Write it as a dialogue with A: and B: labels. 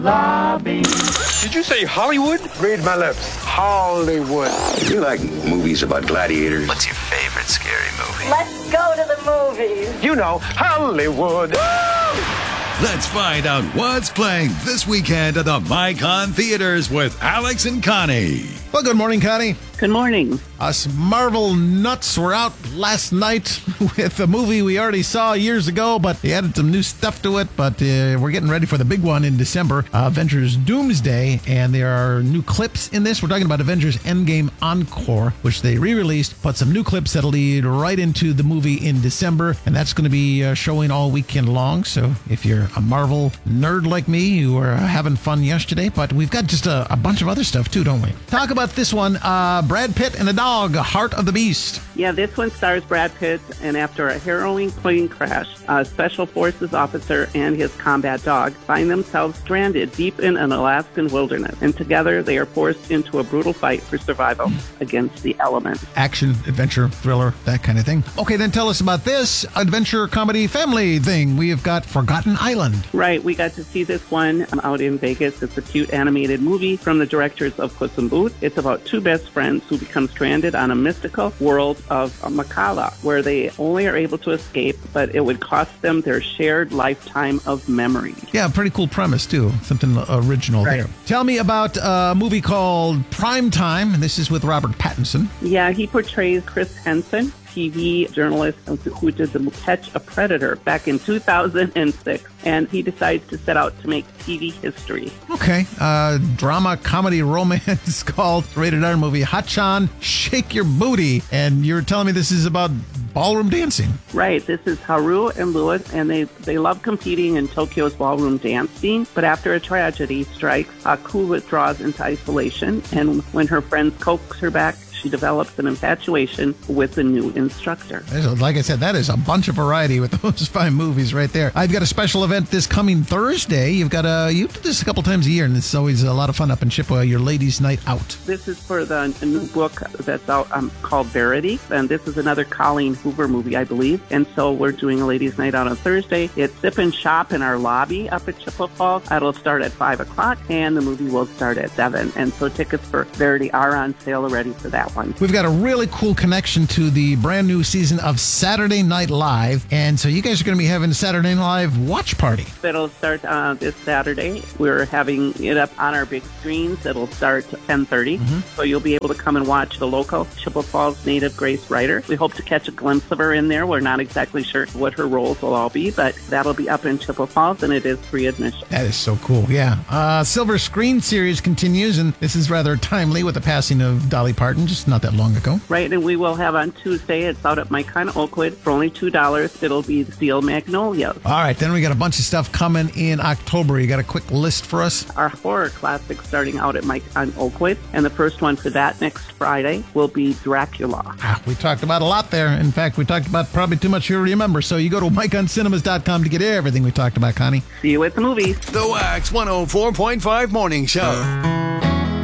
A: Lobby.
B: Did you say Hollywood?
A: Read my lips. Hollywood.
C: You like movies about gladiators?
D: What's your favorite scary movie?
E: Let's go to the movies.
A: You know, Hollywood.
F: Let's find out what's playing this weekend at the MyCon Theaters with Alex and Connie.
G: Well, good morning, Connie.
H: Good morning.
G: Us Marvel nuts were out last night with a movie we already saw years ago, but they added some new stuff to it. But we're getting ready for the big one in December, Avengers Doomsday, and there are new clips in this. We're talking about Avengers Endgame Encore, which they re-released, but some new clips that'll lead right into the movie in December, and that's going to be showing all weekend long. So if you're a Marvel nerd like me, you were having fun yesterday, but we've got just a bunch of other stuff too, don't we? Talk about this one, Brad Pitt and a dog, Heart of the Beast.
H: Yeah, this one stars Brad Pitt, and after a harrowing plane crash, a special forces officer and his combat dog find themselves stranded deep in an Alaskan wilderness, and together they are forced into a brutal fight for survival against the elements.
G: Action, adventure, thriller, that kind of thing. Okay, then tell us about this adventure comedy family thing. We have got Forgotten Island.
H: Right, we got to see this one out in Vegas. It's a cute animated movie from the directors of Puss in Boots. It's about two best friends who become stranded on a mystical world of Makala, where they only are able to escape, but it would cost them their shared lifetime of memories.
G: Yeah, pretty cool premise, too. Something original there. Tell me about a movie called Prime Time. This is with Robert Pattinson.
H: Yeah, he portrays Chris Henson, TV journalist who did the Catch a Predator back in 2006, and he decides to set out to make TV history.
G: Okay, drama, comedy, romance called rated R movie Hachan, Shake Your Booty, and you're telling me this is about ballroom dancing.
H: Right, this is Haru and Louis, and they love competing in Tokyo's ballroom dance scene, but after a tragedy strikes, Haku withdraws into isolation, and when her friends coax her back, she develops an infatuation with the new instructor.
G: Like I said, that is a bunch of variety with those 5 movies right there. I've got a special event this coming Thursday. You do this a couple times a year, and it's always a lot of fun up in Chippewa, your Ladies' Night Out.
H: This is for the new book that's out called Verity, and this is another Colleen Hoover movie, I believe. And so we're doing a Ladies' Night Out on Thursday. It's Sip and Shop in our lobby up at Chippewa Falls. It'll start at 5 o'clock, and the movie will start at 7. And so tickets for Verity are on sale already for that one.
G: We've got a really cool connection to the brand new season of Saturday Night Live, and so you guys are going to be having a Saturday Night Live watch party.
H: It'll start this Saturday. We're having it up on our big screens. It'll start at 10:30, so you'll be able to come and watch the local Chippewa Falls native Grace Ryder. We hope to catch a glimpse of her in there. We're not exactly sure what her roles will all be, but that'll be up in Chippewa Falls, and it is free admission.
G: That is so cool, yeah. Silver Screen Series continues, and this is rather timely with the passing of Dolly Parton, just not that long ago.
H: Right, and we will have on Tuesday, it's out at MyCon Oakwood for only $2. It'll be Steel Magnolia.
G: All right, then we got a bunch of stuff coming in October. You got a quick list for us?
H: Our horror classic starting out at MyCon Oakwood, and the first one for that next Friday will be Dracula.
G: We talked about a lot there. In fact, we talked about probably too much here to remember, so you go to MyConCinemas.com to get everything we talked about, Connie.
H: See you at the movies.
F: The Wax 104.5 Morning Show.